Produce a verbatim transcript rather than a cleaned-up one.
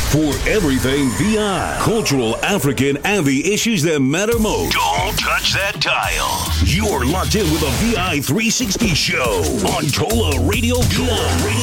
For everything V I, cultural, African, and the issues that matter most. Don't touch that dial. You're locked in with a V I three sixty show on Tola Radio V I.